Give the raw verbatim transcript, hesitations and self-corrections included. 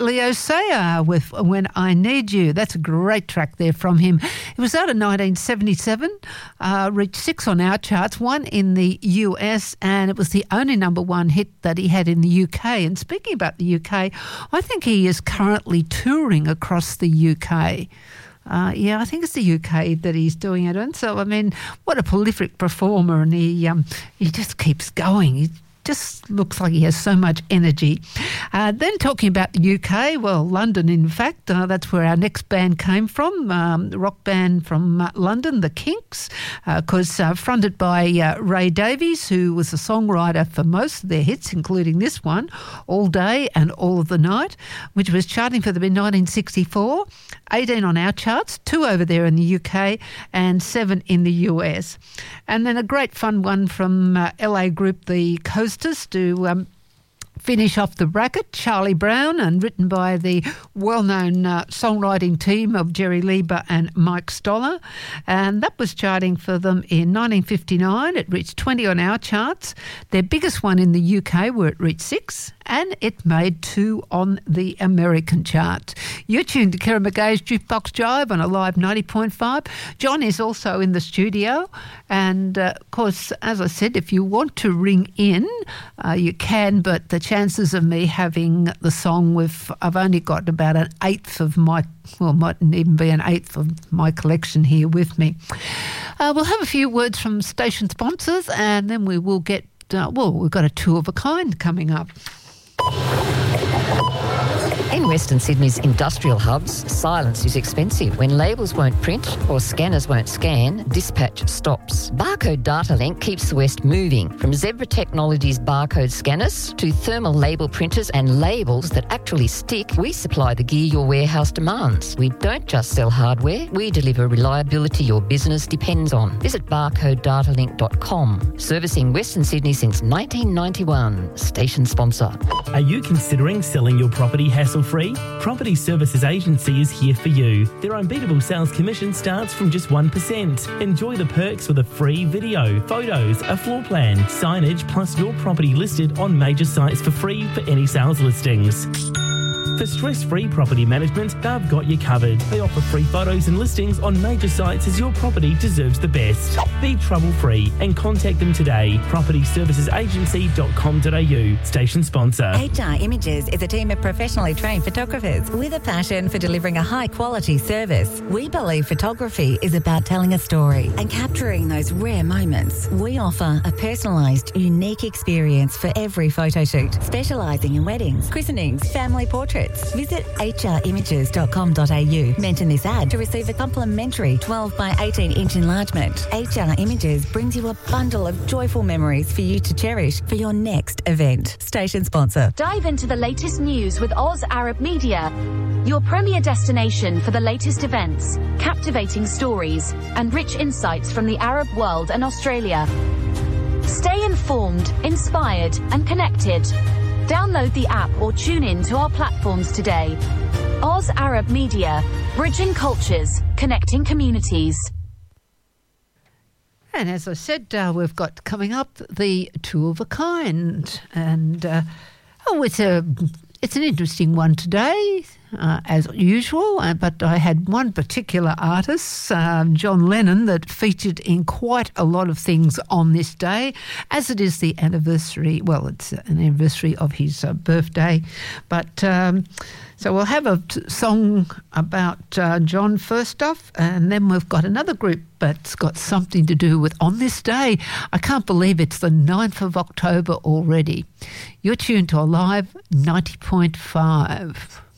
Leo Sayer with When I Need You. That's a great track there from him. It was out in nineteen seventy-seven, uh, reached six on our charts, one in the U S, and it was the only number one hit that he had in the U K. And speaking about the U K, I think he is currently touring across the U K. Uh, yeah, I think it's the U K that he's doing it in. So, I mean, what a prolific performer, and he um, he just keeps going. He just looks like he has so much energy. Uh, then talking about the U K, well, London, in fact, uh, that's where our next band came from, um, the rock band from uh, London, the Kinks, because uh, uh, fronted by uh, Ray Davies, who was a songwriter for most of their hits, including this one, All Day and All of the Night, which was charting for them in nineteen sixty-four, eighteen on our charts, two over there in the U K, and seven in the U S. And then a great fun one from uh, L A group, the Coasters, to um, finish off the bracket, Charlie Brown, and written by the well-known uh, songwriting team of Jerry Lieber and Mike Stoller. And that was charting for them in nineteen fifty-nine. It reached twenty on our charts. Their biggest one in the U K, where it reached six, and it made two on the American charts. You're tuned to Kira McGay's Jukebox Jive on Alive ninety point five. John is also in the studio. And, uh, of course, as I said, if you want to ring in, uh, you can, but the chances of me having the song with, I've only got about an eighth of my, well, mightn't even be an eighth of my collection here with me. Uh, we'll have a few words from station sponsors, and then we will get, uh, well, we've got a two of a kind coming up. In Western Sydney's industrial hubs, silence is expensive. When labels won't print or scanners won't scan, dispatch stops. Barcode Data Link keeps the West moving. From Zebra Technologies barcode scanners to thermal label printers and labels that actually stick, we supply the gear your warehouse demands. We don't just sell hardware, we deliver reliability your business depends on. Visit barcode data link dot com. Servicing Western Sydney since nineteen ninety-one. Station sponsor. Are you considering selling your property hassle-free? Property Services Agency is here for you. Their unbeatable sales commission starts from just one percent. Enjoy the perks with a free video, photos, a floor plan, signage, plus your property listed on major sites for free for any sales listings. For stress-free property management, they've got you covered. They offer free photos and listings on major sites as your property deserves the best. Be trouble-free and contact them today. property services agency dot com dot a u. Station sponsor. H R Images is a team of professionally trained photographers with a passion for delivering a high-quality service. We believe photography is about telling a story and capturing those rare moments. We offer a personalised, unique experience for every photo shoot, specialising in weddings, christenings, family portraits. Visit h r images dot com dot a u. Mention this ad to receive a complimentary twelve by eighteen inch enlargement. H R Images brings you a bundle of joyful memories for you to cherish for your next event. Station sponsor. Dive into the latest news with Oz Arab Media, your premier destination for the latest events, captivating stories, and rich insights from the Arab world and Australia. Stay informed, inspired, and connected. Download the app or tune in to our platforms today. Oz Arab Media, bridging cultures, connecting communities. And as I said, uh, we've got coming up the two of a kind. And, uh, oh, it's a it's an interesting one today, uh, as usual. Uh, but I had one particular artist, uh, John Lennon, that featured in quite a lot of things on this day, as it is the anniversary. Well, it's an anniversary of his uh, birthday. But um, so we'll have a t- song about uh, John first off, and then we've got another group that's got something to do with on this day. I can't believe it's the ninth of October already. You're tuned to Alive ninety point five.